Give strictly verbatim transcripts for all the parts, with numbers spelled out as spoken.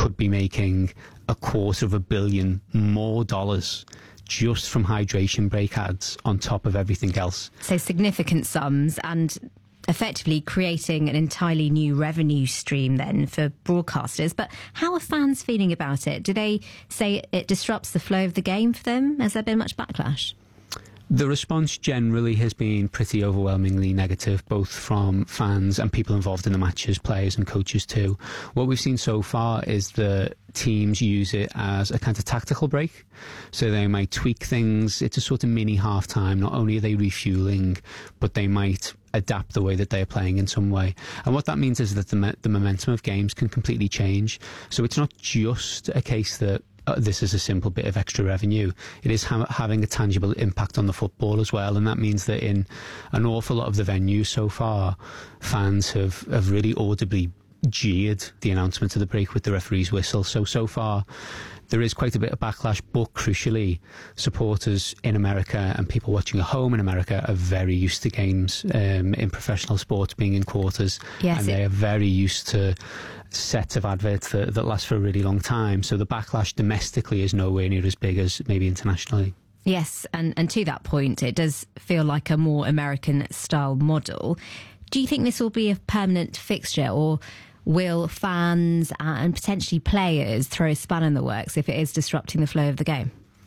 could be making a quarter of a billion more dollars just from hydration break ads on top of everything else. So significant sums, and effectively creating an entirely new revenue stream then for broadcasters. But how are fans feeling about it? Do they say it disrupts the flow of the game for them? Has there been much backlash? The response generally has been pretty overwhelmingly negative, both from fans and people involved in the matches, players and coaches too. What we've seen so far is that teams use it as a kind of tactical break. So they might tweak things. It's a sort of mini half-time. Not only are they refueling, but they might adapt the way that they're playing in some way. And what that means is that the, me- the momentum of games can completely change. So it's not just a case that Uh, this is a simple bit of extra revenue. It is ha- having a tangible impact on the football as well, and that means that in an awful lot of the venues so far, fans have, have really audibly jeered the announcement of the break with the referee's whistle. So, so far, there is quite a bit of backlash, but crucially, supporters in America and people watching at home in America are very used to games um, in professional sports being in quarters, yes, and they it- are very used to sets of adverts that, that last for a really long time. So the backlash domestically is nowhere near as big as maybe internationally. Yes, and, and to that point, it does feel like a more American-style model. Do you think this will be a permanent fixture, or will fans and potentially players throw a spanner in the works if it is disrupting the flow of the game?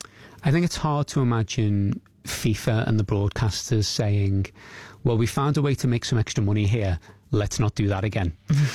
I think it's hard to imagine FIFA and the broadcasters saying, well, we found a way to make some extra money here, let's not do that again.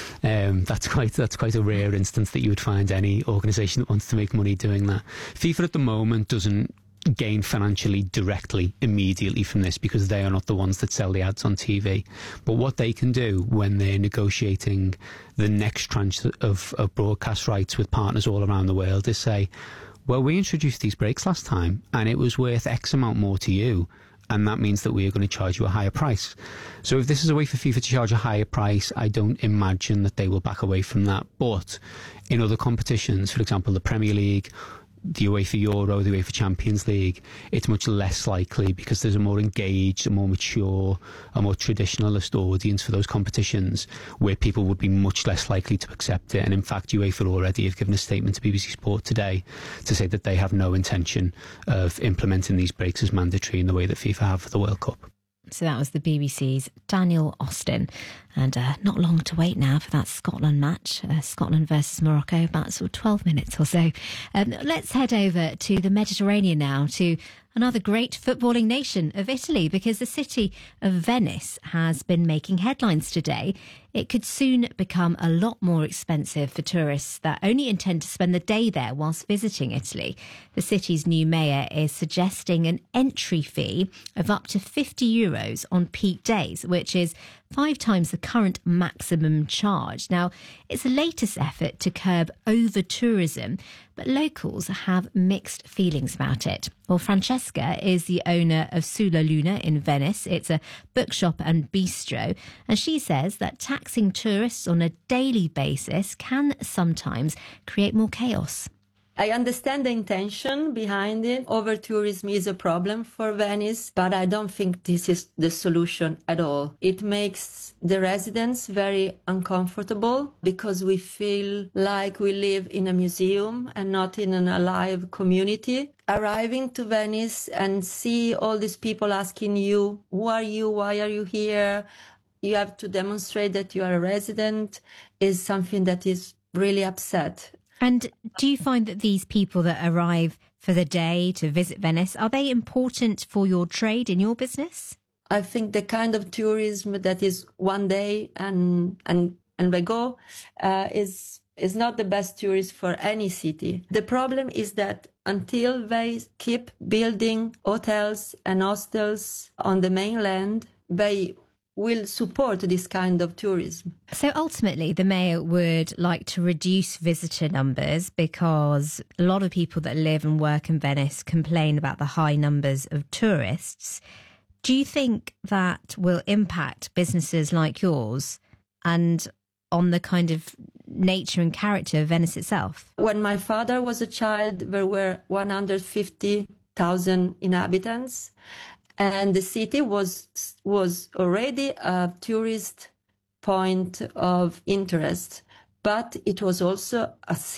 um, that's quite that's quite a rare instance that you would find any organisation that wants to make money doing that. FIFA at the moment doesn't gain financially directly immediately from this because they are not the ones that sell the ads on T V. But what they can do when they're negotiating the next tranche of, of broadcast rights with partners all around the world is say, well, we introduced these breaks last time and it was worth X amount more to you, and that means that we are going to charge you a higher price. So if this is a way for FIFA to charge a higher price, I don't imagine that they will back away from that. But in other competitions, for example, the Premier League, the UEFA Euro, the UEFA Champions League, it's much less likely because there's a more engaged, a more mature, a more traditionalist audience for those competitions where people would be much less likely to accept it. And in fact, UEFA already have given a statement to B B C Sport today to say that they have no intention of implementing these breaks as mandatory in the way that FIFA have for the World Cup. So that was the B B C's Daniel Austin. And uh, not long to wait now for that Scotland match, uh, Scotland versus Morocco, about sort of twelve minutes or so. Um, let's head over to the Mediterranean now, to another great footballing nation of Italy, because the city of Venice has been making headlines today. It could soon become a lot more expensive for tourists that only intend to spend the day there whilst visiting Italy. The city's new mayor is suggesting an entry fee of up to fifty euros on peak days, which is five times the current maximum charge. Now, it's the latest effort to curb over-tourism, but locals have mixed feelings about it. Well, Francesca is the owner of Sulla Luna in Venice. It's a bookshop and bistro, and she says that taxing tourists on a daily basis can sometimes create more chaos. I understand the intention behind it. Over-tourism is a problem for Venice, but I don't think this is the solution at all. It makes the residents very uncomfortable because we feel like we live in a museum and not in an alive community. Arriving to Venice and see all these people asking you, who are you? Why are you here? You have to demonstrate that you are a resident is something that is really upset. And do you find that these people that arrive for the day to visit Venice, are they important for your trade in your business? I think the kind of tourism that is one day and and and they go uh, is is not the best tourist for any city. The problem is that until they keep building hotels and hostels on the mainland, they will support this kind of tourism. So ultimately, the mayor would like to reduce visitor numbers because a lot of people that live and work in Venice complain about the high numbers of tourists. Do you think that will impact businesses like yours and on the kind of nature and character of Venice itself? When my father was a child, there were one hundred fifty thousand inhabitants. And the city was was already a tourist point of interest, but it was also a